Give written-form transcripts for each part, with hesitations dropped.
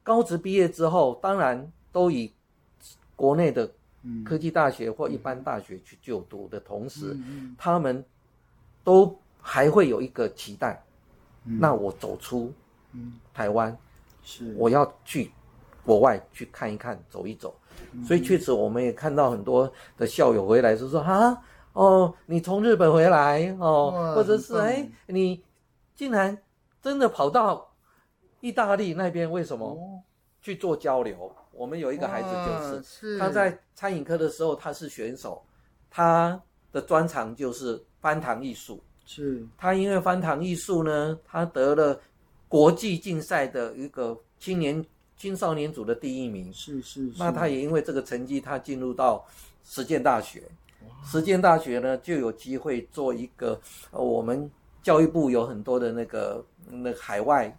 高职毕业之后，当然都以国内的科技大学或一般大学去就读的同时，他们都还会有一个期待，那我走出台湾，我要去国外去看一看走一走。所以确实我们也看到很多的校友回来就说你从日本回来或者是你竟然真的跑到意大利那边，为什么去做交流？我们有一个孩子就是他在餐饮科的时候他是选手，他的专长就是翻糖艺术，他因为翻糖艺术呢，他得了国际竞赛的一个青少年组的第1名，那他也因为这个成绩，他进入到实践大学。实践大学呢，就有机会做一个我们教育部有很多的那个海外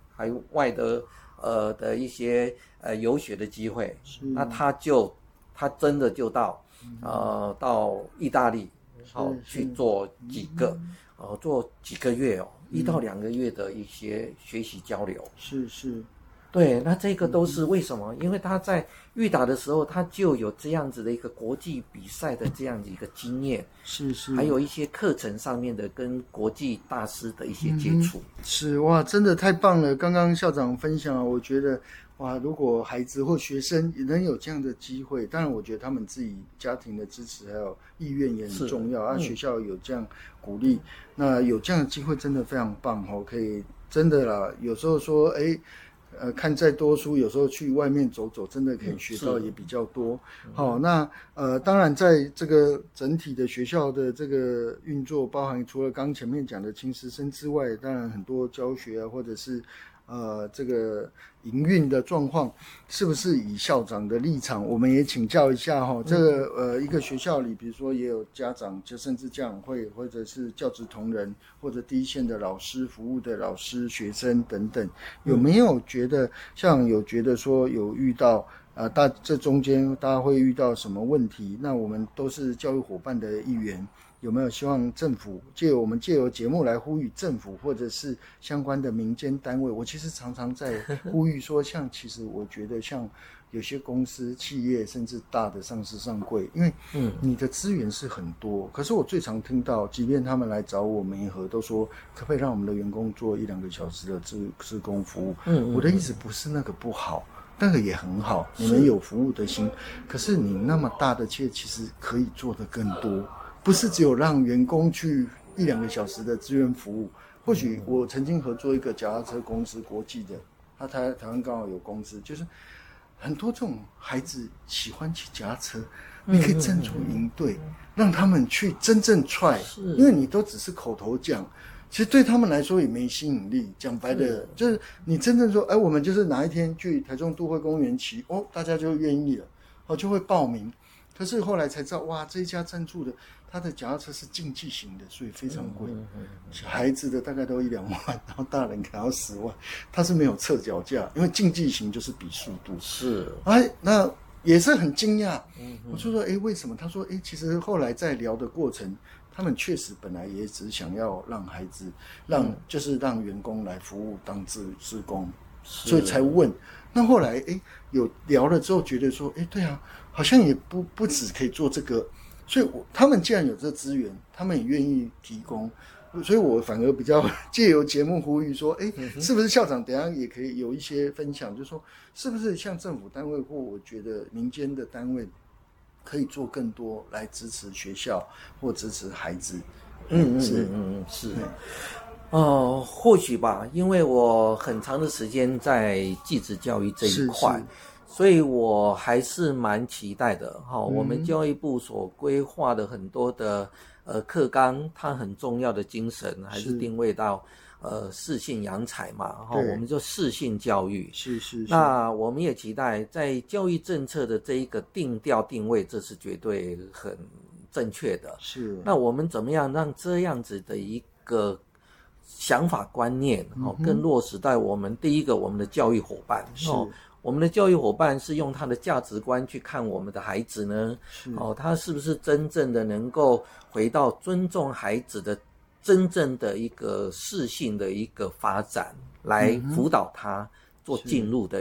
的一些游学的机会，那他真的就到意大利去做几个月1到2个月的一些学习交流。对，那这个都是为什么？因为他在预打的时候，他就有这样子的一个国际比赛的这样的一个经验，还有一些课程上面的跟国际大师的一些接触。 哇，真的太棒了！刚刚校长分享，我觉得哇，如果孩子或学生也能有这样的机会，当然我觉得他们自己家庭的支持还有意愿也很重要学校有这样鼓励，那有这样的机会真的非常棒可以真的啦，有时候说看再多书，有时候去外面走走，真的可以学到也比较多。那当然在这个整体的学校的这个运作，包含除了刚前面讲的亲师生之外，当然很多教学或者是这个营运的状况，是不是以校长的立场，我们也请教一下这个一个学校里，比如说也有家长，就甚至家长会，或者是教职同仁，或者第一线的老师、服务的老师、学生等等，有没有觉得说有遇到这中间大家会遇到什么问题？那我们都是教育伙伴的一员。有没有希望政府我们借由节目来呼吁政府或者是相关的民间单位？我其实常常在呼吁说，其实我觉得像有些公司、企业甚至大的上市上柜，因为你的资源是很多，可是我最常听到，即便他们来找我们都说可不可以让我们的员工做1-2个小时的志工服务。我的意思不是那个不好，那个也很好，你们有服务的心，可是你那么大的企业其实可以做得更多，不是只有让员工去1-2个小时的志愿服务。或许我曾经合作一个脚踏车公司，国际的，他台湾刚好有公司，就是很多这种孩子喜欢骑脚踏车，你可以赞助营队，让他们去真正 try， 因为你都只是口头讲，其实对他们来说也没吸引力。讲白的，就是你真正说，我们就是哪一天去台中都会公园骑，大家就愿意了，就会报名。可是后来才知道，哇，这一家赞助的，他的脚踏车是竞技型的，所以非常贵。小孩子的大概都1-2万，然后大人可能要10万，他是没有测脚架，因为竞技型就是比速度。那也是很惊讶。我就说，为什么？他说，其实后来在聊的过程，他们确实本来也只想要让孩子，就是让员工来服务当志工，所以才问。那后来有聊了之后，觉得说，对啊，好像也不只可以做这个，所以他们既然有这资源，他们也愿意提供，所以我反而比较借由节目呼吁说，是不是校长等一下也可以有一些分享，就是说是不是像政府单位或我觉得民间的单位可以做更多来支持学校或支持孩子？ 是。或许吧，因为我很长的时间在技职教育这一块，所以我还是蛮期待的。我们教育部所规划的很多的课纲，它很重要的精神还是定位到适性扬才嘛，我们就适性教育。那我们也期待在教育政策的这一个定调定位，这是绝对很正确的。那我们怎么样让这样子的一个想法观念更落实在我们第一个我们的教育伙伴。我们的教育伙伴是用他的价值观去看我们的孩子呢，他是不是真正的能够回到尊重孩子的真正的一个适性的一个发展，来辅导他做进入的